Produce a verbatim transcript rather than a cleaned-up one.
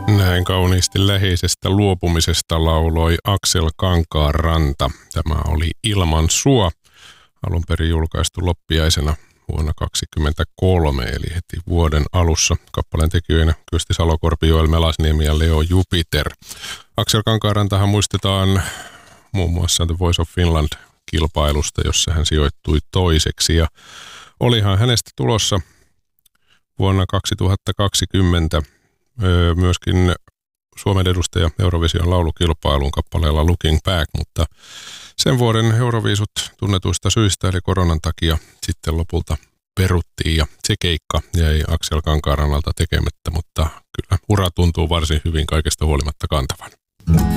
Näin kauniisti läheisestä luopumisesta lauloi Aksel Kankaanranta. Tämä oli Ilman sua, alun perin julkaistu loppiaisena vuonna kaksituhattakaksikymmentäkolme, eli heti vuoden alussa. Kappaleen tekijöinä Kyösti Salokorpi, Joel Melasniemi ja Leo Jupiter. Aksel Kankaanrantahan muistetaan muun muassa The Voice of Finland-kilpailusta, jossa hän sijoittui toiseksi. Ja olihan hänestä tulossa vuonna kaksituhattakaksikymmentä myöskin Suomen edustaja Eurovision laulukilpailuun kappaleella Looking Back, mutta sen vuoden Euroviisut tunnetuista syistä eli koronan takia sitten lopulta peruttiin ja se keikka jäi Aksel Kankaanrannalta tekemättä, mutta kyllä ura tuntuu varsin hyvin kaikesta huolimatta kantavan.